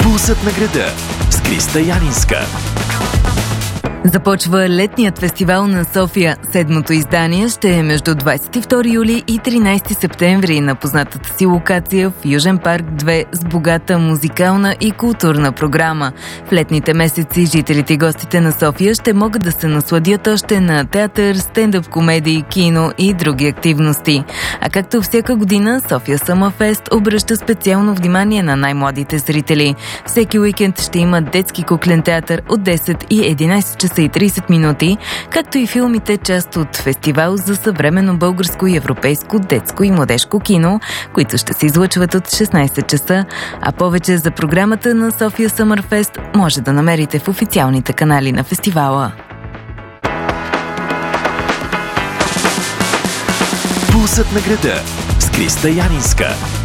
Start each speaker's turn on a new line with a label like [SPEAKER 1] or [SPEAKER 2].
[SPEAKER 1] Пулсът на града с Криста Янинска.
[SPEAKER 2] Започва летният фестивал на София. Седмото издание ще е между 22 юли и 13 септември на познатата си локация в Южен парк 2 с богата музикална и културна програма. В летните месеци жителите и гостите на София ще могат да се насладят още на театър, стендъп комедии, кино и други активности. А както всяка година, София Summer Fest обръща специално внимание на най-младите зрители. Всеки уикенд ще има детски куклен театър от 10 и 11 часа и 30 минути, както и филмите, част от фестивал за съвременно българско и европейско детско и младежко кино, които ще се излъчват от 16 часа, а повече за програмата на София Summer Fest може да намерите в официалните канали на фестивала.
[SPEAKER 1] Пулсът на града с Криста Янинска.